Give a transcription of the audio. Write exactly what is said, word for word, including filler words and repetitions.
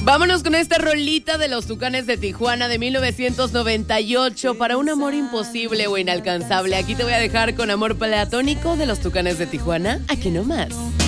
Vámonos con esta rolita de los Tucanes de Tijuana de mil novecientos noventa y ocho para un amor imposible o inalcanzable. Aquí te voy a dejar con Amor Platónico de los Tucanes de Tijuana. Aquí nomás.